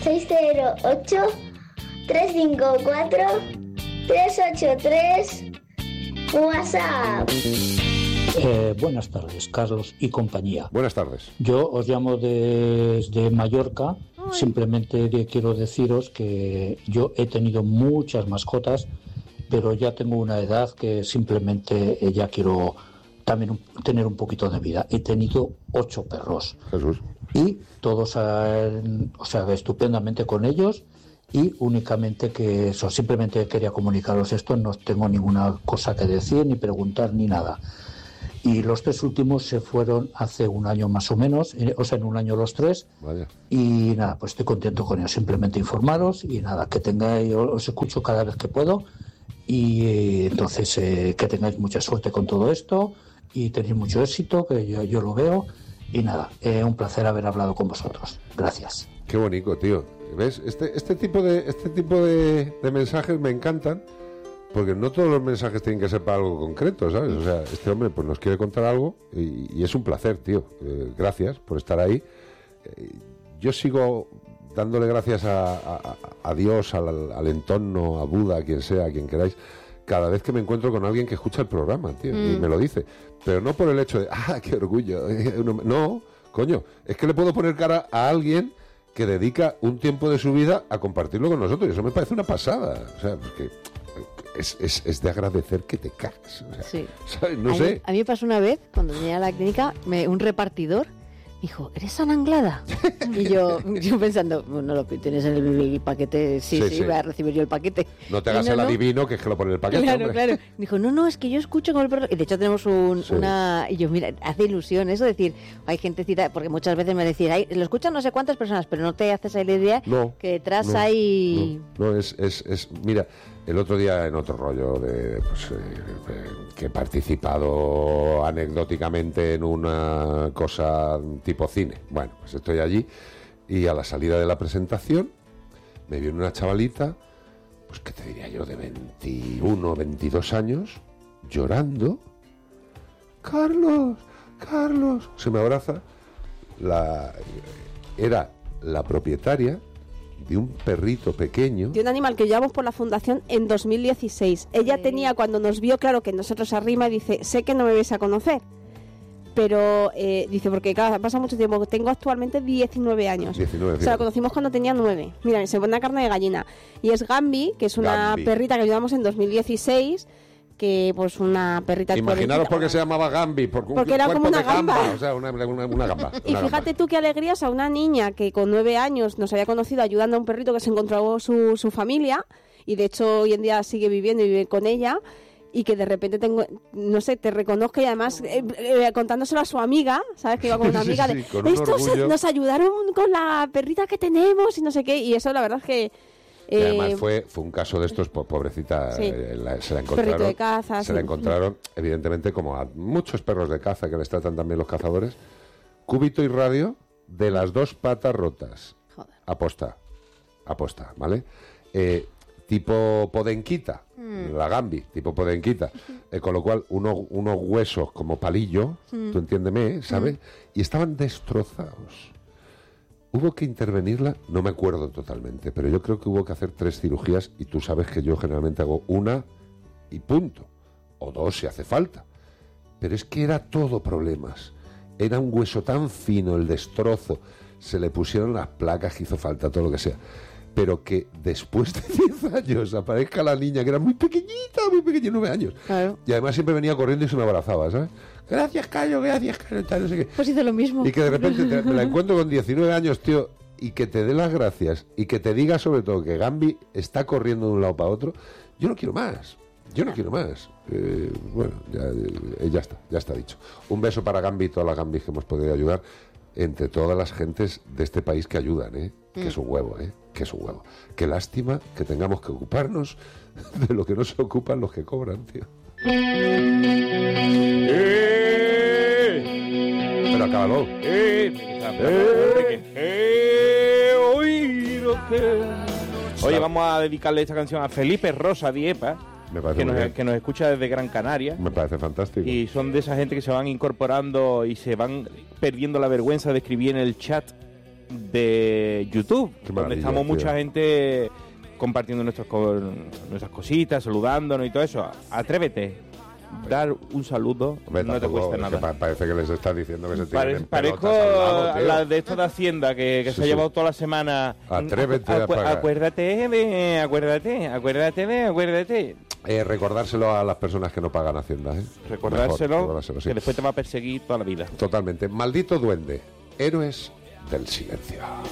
608-354-383 WhatsApp. Buenas tardes, Carlos y compañía. Buenas tardes. Yo os llamo desde Mallorca. Simplemente quiero deciros que yo he tenido muchas mascotas, pero ya tengo una edad que simplemente ya quiero también tener un poquito de vida. He tenido 8 perros. Jesús. Y todos, estupendamente con ellos. Y únicamente que eso, simplemente quería comunicaros esto, no tengo ninguna cosa que decir, ni preguntar, ni nada. Y los 3 últimos se fueron hace un año más o menos, en un año los 3. Vaya. Y nada, pues estoy contento con ellos, simplemente informaros y nada, que tengáis, os escucho cada vez que puedo y entonces que tengáis mucha suerte con todo esto y tenéis mucho éxito, que yo lo veo y nada, un placer haber hablado con vosotros. Gracias. Qué bonito, tío. ¿Ves? Este tipo de mensajes me encantan. Porque no todos los mensajes tienen que ser para algo concreto, ¿sabes? O sea, este hombre pues nos quiere contar algo y es un placer, tío. Gracias por estar ahí. Yo sigo dándole gracias a Dios, al entorno, a Buda, a quien sea, a quien queráis, cada vez que me encuentro con alguien que escucha el programa, tío, y me lo dice. Pero no por el hecho de, qué orgullo. No, coño, es que le puedo poner cara a alguien que dedica un tiempo de su vida a compartirlo con nosotros. Y eso me parece una pasada. O sea, porque es de agradecer que te cagas. O sea, sí. ¿Sabes? No sé. A mí me pasó una vez, cuando venía a la clínica, un repartidor dijo, ¿eres Ana Anglada? Y yo pensando, no lo tienes en el paquete, sí, voy a recibir yo el paquete. No te hagas el adivino, que es que lo pone en el paquete. Claro, hombre. Claro. Dijo, no, es que yo escucho con el perro. Y de hecho tenemos una... Y yo, mira, hace ilusión eso, decir, hay gentecita, porque muchas veces me decís, lo escuchan no sé cuántas personas, pero no te haces ahí la idea que detrás hay... No, mira, el otro día en otro rollo que he participado anecdóticamente en una cosa tipo cine. Bueno, pues estoy allí y a la salida de la presentación me viene una chavalita, pues qué te diría yo, de 21, 22 años, llorando. Carlos, se me abraza. Era la propietaria de un perrito pequeño, de un animal que llevamos por la fundación en 2016. Ella tenía, cuando nos vio, claro que nosotros arrima, y dice, sé que no me vais a conocer, pero dice, porque claro, pasa mucho tiempo, tengo actualmente 19 años. 19, o sea, la conocimos cuando tenía 9. Mira, se pone carne de gallina. Y es Gambi, que es una perrita que ayudamos en 2016, que pues una perrita... Imaginaros por qué se llamaba Gambi, porque era como una gamba. O sea, una gamba. Y fíjate tú qué alegría, o sea, una niña que con 9 años nos había conocido ayudando a un perrito que se encontró su familia, y de hecho hoy en día sigue viviendo y vive con ella, y que de repente te reconozca, y además contándoselo a su amiga, ¿sabes? Que iba con una amiga estos nos ayudaron con la perrita que tenemos y no sé qué, y eso la verdad es que... Y además fue un caso de estos, pobrecita, se la encontraron. Perrito de caza, la encontraron, evidentemente, como a muchos perros de caza que les tratan también los cazadores, cúbito y radio de las 2 patas rotas. Joder. Aposta, ¿vale? Tipo podenquita, la Gambi, tipo podenquita, con lo cual unos huesos como palillo, tú entiéndeme, ¿sabes? Y estaban destrozados. Hubo que intervenirla, no me acuerdo totalmente, pero yo creo que hubo que hacer 3 cirugías, y tú sabes que yo generalmente hago 1 y punto, o 2 si hace falta. Pero es que era todo problemas. Era un hueso tan fino, el destrozo, se le pusieron las placas que hizo falta, todo lo que sea. Pero que después de 10 años aparezca la niña, que era muy pequeñita, 9 años. Claro. Y además siempre venía corriendo y se me abrazaba, ¿sabes? Gracias, Cayo, tal, no sé qué. Pues hice lo mismo. Y que de repente me la encuentro con 19 años, tío, y que te dé las gracias, y que te diga sobre todo que Gambi está corriendo de un lado para otro. Yo no quiero más. Bueno, ya está dicho. Un beso para Gambi y todas las Gambis que hemos podido ayudar, entre todas las gentes de este país que ayudan, que es un huevo, que es un huevo. Qué lástima que tengamos que ocuparnos de lo que no se ocupan los que cobran, tío. Pero acábalo. Oye, vamos a dedicarle esta canción a Felipe Rosa Diepa, que nos escucha desde Gran Canaria. Me parece fantástico. Y son de esa gente que se van incorporando y se van perdiendo la vergüenza de escribir en el chat de YouTube, donde estamos mucha gente compartiendo nuestras cositas, saludándonos y todo eso. Atrévete. Dar un saludo. Hombre, no te cuesta nada. Parece que les estás diciendo que se tienen parezco la de esto de Hacienda que se ha llevado toda la semana. Atrévete a pagar. Acuérdate. Recordárselo a las personas que no pagan Hacienda, Recordárselo, sí. Que después te va a perseguir toda la vida. Totalmente. Maldito duende, héroes del silencio.